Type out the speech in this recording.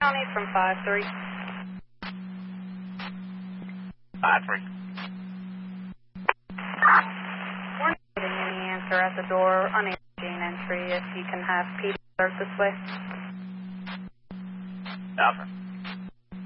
County from 5-3. 5-3. We're not getting any answer at the door, unable to gain entry. If you can have PD alert this way. Alpha.